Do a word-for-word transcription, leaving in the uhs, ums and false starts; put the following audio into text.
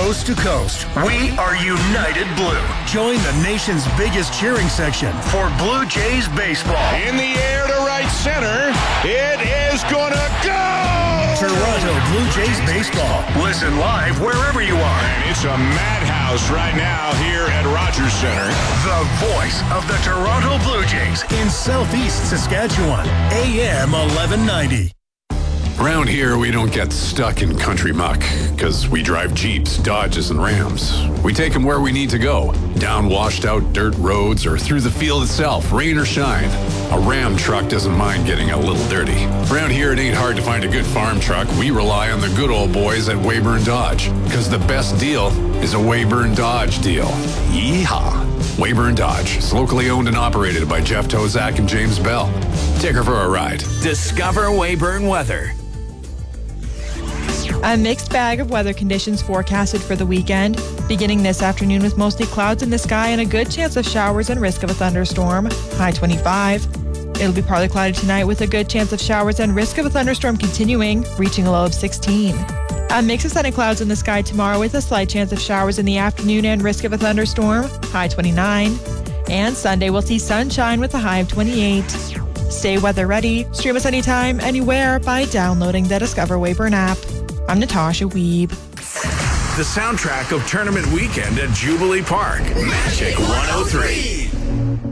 coast to coast, we are United Blue. Join the nation's biggest cheering section for Blue Jays baseball. In the air to right center. It is gonna go! Toronto Blue Jays baseball. Listen live wherever you are. And it's a madhouse right now here at Rogers Center. The voice of the Toronto Blue Jays in Southeast Saskatchewan. A M eleven ninety. Around here, we don't get stuck in country muck because we drive Jeeps, Dodges, and Rams. We take them where we need to go, down washed-out dirt roads or through the field itself, rain or shine. A Ram truck doesn't mind getting a little dirty. Around here, it ain't hard to find a good farm truck. We rely on the good old boys at Weyburn Dodge because the best deal is a Weyburn Dodge deal. Yeehaw! Weyburn Dodge is locally owned and operated by Jeff Tozak and James Bell. Take her for a ride. Discover Weyburn Weather. A mixed bag of weather conditions forecasted for the weekend, beginning this afternoon with mostly clouds in the sky and a good chance of showers and risk of a thunderstorm, high twenty-five. It'll be partly cloudy tonight with a good chance of showers and risk of a thunderstorm continuing, reaching a low of sixteen. A mix of sun and clouds in the sky tomorrow with a slight chance of showers in the afternoon and risk of a thunderstorm, high twenty-nine. And Sunday we'll see sunshine with a high of twenty-eight. Stay weather ready. Stream us anytime, anywhere by downloading the Discover Weyburn app. I'm Natasha Weeb. The soundtrack of Tournament Weekend at Jubilee Park. Magic one oh three.